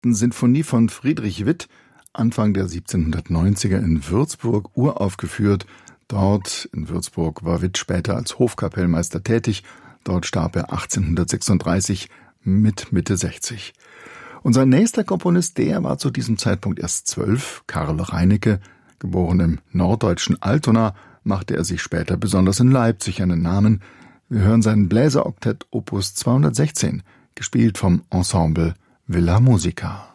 Sinfonie von Friedrich Witt, Anfang der 1790er in Würzburg uraufgeführt. Dort in Würzburg war Witt später als Hofkapellmeister tätig. Dort starb er 1836 mit Mitte 60. Unser nächster Komponist, der war zu diesem Zeitpunkt erst 12, Karl Reinecke. Geboren im norddeutschen Altona, machte er sich später besonders in Leipzig einen Namen. Wir hören sein Bläseroktett Opus 216, gespielt vom Ensemble Villa Musica.